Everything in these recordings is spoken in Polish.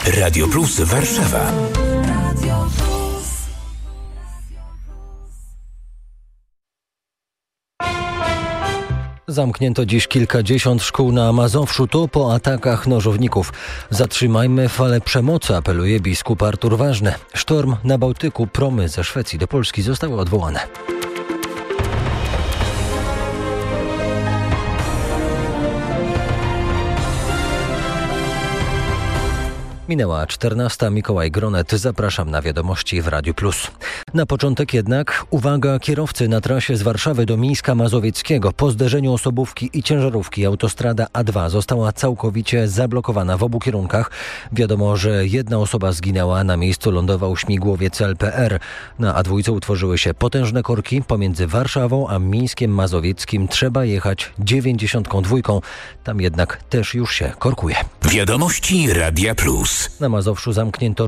Radio Plus Warszawa. Zamknięto dziś kilkadziesiąt szkół na Mazowszu, to po atakach nożowników. Zatrzymajmy falę przemocy, apeluje biskup Artur Ważny. Sztorm na Bałtyku, promy ze Szwecji do Polski zostały odwołane. Minęła 14. Mikołaj Gronet. Zapraszam na wiadomości w Radiu Plus. Na początek jednak uwaga, kierowcy na trasie z Warszawy do Mińska Mazowieckiego. Po zderzeniu osobówki i ciężarówki autostrada A2 została całkowicie zablokowana w obu kierunkach. Wiadomo, że jedna osoba zginęła, na miejscu lądował śmigłowiec LPR. Na A2 utworzyły się potężne korki. Pomiędzy Warszawą a Mińskiem Mazowieckim trzeba jechać 92. Tam jednak też już się korkuje. Wiadomości Radia Plus. Na Mazowszu zamknięto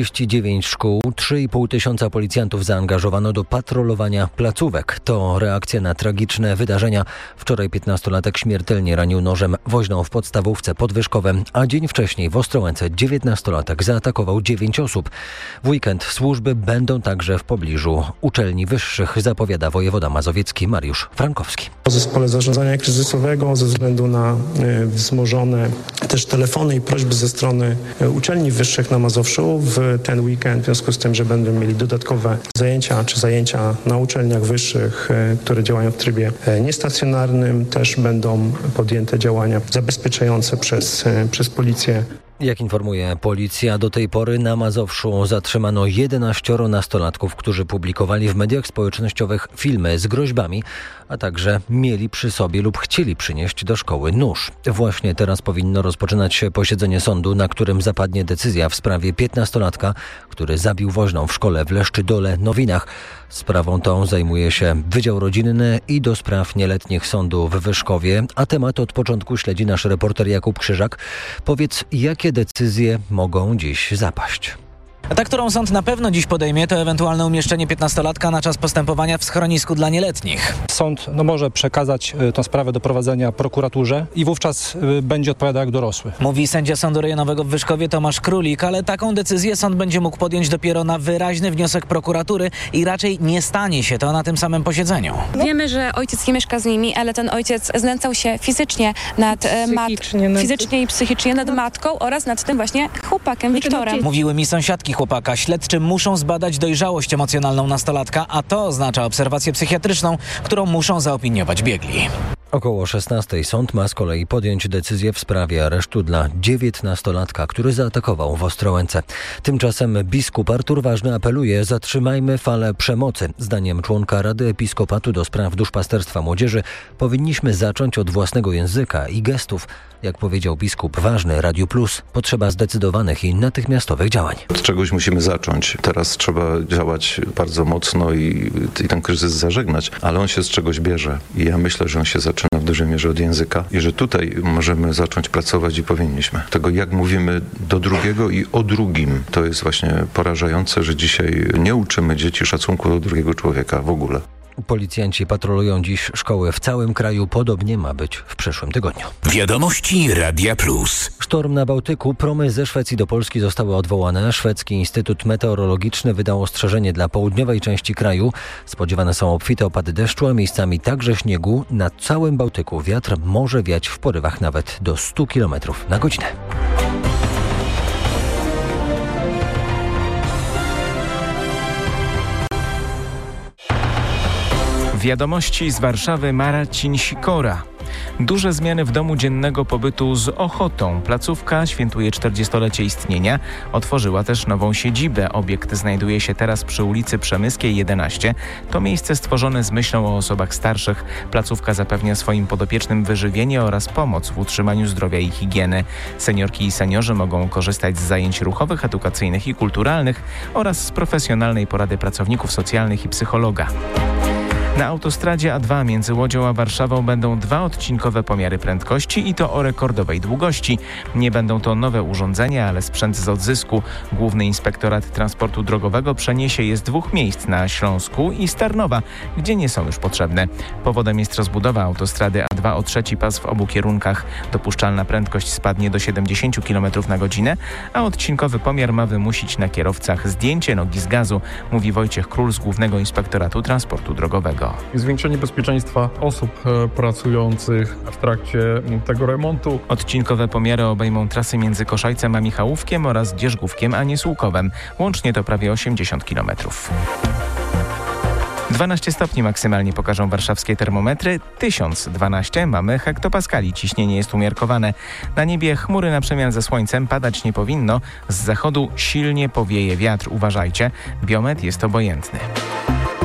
49 szkół, 3,5 tysiąca policjantów zaangażowano do patrolowania placówek. To reakcja na tragiczne wydarzenia. Wczoraj 15-latek śmiertelnie ranił nożem woźną w podstawówce pod Wyszkowem, a dzień wcześniej w Ostrołęce 19-latek zaatakował 9 osób. W weekend służby będą także w pobliżu uczelni wyższych, zapowiada wojewoda mazowiecki Mariusz Frankowski. W zespole zarządzania kryzysowego ze względu na wzmożone też telefony i prośby ze strony uczelni wyższych na Mazowszu w ten weekend, w związku z tym, że będą mieli dodatkowe zajęcia na uczelniach wyższych, które działają w trybie niestacjonarnym, też będą podjęte działania zabezpieczające przez policję. Jak informuje policja, do tej pory na Mazowszu zatrzymano 11 nastolatków, którzy publikowali w mediach społecznościowych filmy z groźbami, a także mieli przy sobie lub chcieli przynieść do szkoły nóż. Właśnie teraz powinno rozpoczynać się posiedzenie sądu, na którym zapadnie decyzja w sprawie 15-latka, który zabił woźną w szkole w Leszczydole-Nowinach. Sprawą tą zajmuje się Wydział Rodzinny i do spraw nieletnich sądu w Wyszkowie, a temat od początku śledzi nasz reporter Jakub Krzyżak. Powiedz, jakie decyzje mogą dziś zapaść? Ta, którą sąd na pewno dziś podejmie, to ewentualne umieszczenie 15-latka na czas postępowania w schronisku dla nieletnich. Sąd może przekazać tę sprawę do prowadzenia prokuraturze i wówczas będzie odpowiadał jak dorosły. Mówi sędzia Sądu Rejonowego w Wyszkowie Tomasz Królik, ale taką decyzję sąd będzie mógł podjąć dopiero na wyraźny wniosek prokuratury i raczej nie stanie się to na tym samym posiedzeniu. Wiemy, że ojciec nie mieszka z nimi, ale ten ojciec znęcał się fizycznie i psychicznie nad matką oraz nad tym właśnie chłopakiem Wiktorem. Mówiły mi sąsiadki chłopaka. Śledczy muszą zbadać dojrzałość emocjonalną nastolatka, a to oznacza obserwację psychiatryczną, którą muszą zaopiniować biegli. Około 16 sąd ma z kolei podjąć decyzję w sprawie aresztu dla 19-latka, który zaatakował w Ostrołęce. Tymczasem biskup Artur Ważny apeluje: zatrzymajmy falę przemocy. Zdaniem członka Rady Episkopatu do spraw duszpasterstwa młodzieży powinniśmy zacząć od własnego języka i gestów. Jak powiedział biskup Ważny Radiu Plus, potrzeba zdecydowanych i natychmiastowych działań. Od czegoś musimy zacząć. Teraz trzeba działać bardzo mocno i ten kryzys zażegnać, ale on się z czegoś bierze. I ja myślę, że on się zaczyna w dużej mierze od języka i że tutaj możemy zacząć pracować i powinniśmy. Tego, jak mówimy do drugiego i o drugim, to jest właśnie porażające, że dzisiaj nie uczymy dzieci szacunku do drugiego człowieka w ogóle. Policjanci patrolują dziś szkoły w całym kraju. Podobnie ma być w przyszłym tygodniu. Wiadomości Radia Plus. Sztorm na Bałtyku. Promy ze Szwecji do Polski zostały odwołane. Szwedzki Instytut Meteorologiczny wydał ostrzeżenie dla południowej części kraju. Spodziewane są obfite opady deszczu, a miejscami także śniegu. Na całym Bałtyku wiatr może wiać w porywach nawet do 100 km na godzinę. Wiadomości z Warszawy, Marcin Sikora. Duże zmiany w domu dziennego pobytu z Ochotą. Placówka świętuje 40-lecie istnienia. Otworzyła też nową siedzibę. Obiekt znajduje się teraz przy ulicy Przemyskiej 11. To miejsce stworzone z myślą o osobach starszych. Placówka zapewnia swoim podopiecznym wyżywienie oraz pomoc w utrzymaniu zdrowia i higieny. Seniorki i seniorzy mogą korzystać z zajęć ruchowych, edukacyjnych i kulturalnych oraz z profesjonalnej porady pracowników socjalnych i psychologa. Na autostradzie A2 między Łodzią a Warszawą będą 2 odcinkowe pomiary prędkości i to o rekordowej długości. Nie będą to nowe urządzenia, ale sprzęt z odzysku. Główny Inspektorat Transportu Drogowego przeniesie je z 2 miejsc na Śląsku i z Tarnowa, gdzie nie są już potrzebne. Powodem jest rozbudowa autostrady A2 o 3. pas w obu kierunkach. Dopuszczalna prędkość spadnie do 70 km na godzinę, a odcinkowy pomiar ma wymusić na kierowcach zdjęcie nogi z gazu, mówi Wojciech Król z Głównego Inspektoratu Transportu Drogowego. Zwiększenie bezpieczeństwa osób pracujących w trakcie tego remontu. Odcinkowe pomiary obejmą trasy między Koszajcem a Michałówkiem oraz Dzierżgówkiem a Niesłukowem. Łącznie to prawie 80 km. 12 stopni maksymalnie pokażą warszawskie termometry, 1012 mamy hektopaskali, ciśnienie jest umiarkowane. Na niebie chmury na przemian ze słońcem, padać nie powinno, z zachodu silnie powieje wiatr, uważajcie, biometr jest obojętny.